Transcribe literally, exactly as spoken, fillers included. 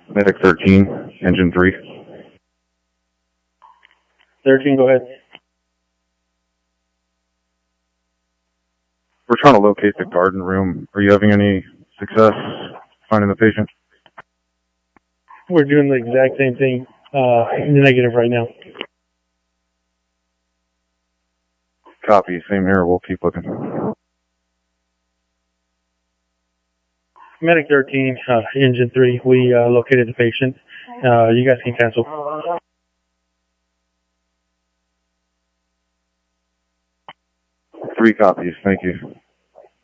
Medic thirteen, engine three. thirteen, go ahead. We're trying to locate the garden room. Are you having any success finding the patient? We're doing the exact same thing, uh, in the negative right now. Copy, same here. We'll keep looking. Medic thirteen, uh, engine three, we uh, located the patient. Uh, you guys can cancel. Three copies, thank you.